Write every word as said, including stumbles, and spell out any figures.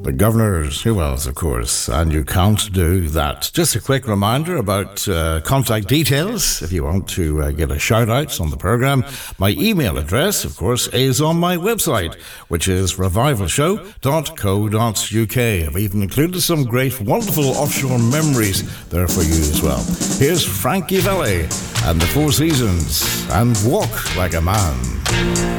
The Governors, who else, of course, and you can't do that. Just a quick reminder about uh, contact details if you want to uh, get a shout-out on the programme. My email address, of course, is on my website, which is revival show dot co dot uk. I've even included some great, wonderful offshore memories there for you as well. Here's Frankie Valli and the Four Seasons and Walk Like a Man.